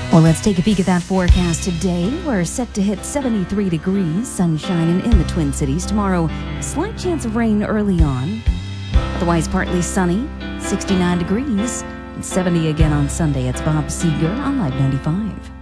Well, let's take a peek at that forecast today. We're set to hit 73 degrees, sun shining in the Twin Cities. Tomorrow, slight chance of rain early on. Otherwise, partly sunny, 69 degrees, and 70 again on Sunday. It's Bob Seeger on Live 95.